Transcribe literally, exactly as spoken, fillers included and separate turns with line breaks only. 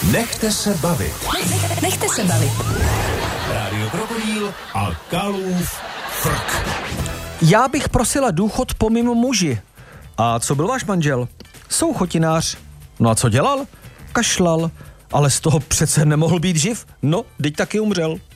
Nechte se bavit.
Nechte se bavit.
Rádio Krokodýl a Kalův frk.
Já bych prosila důchod po mým muži. A co byl váš manžel? Souchotinář. No a co dělal? Kašlal. Ale z toho přece nemohl být živ. No, teď taky umřel.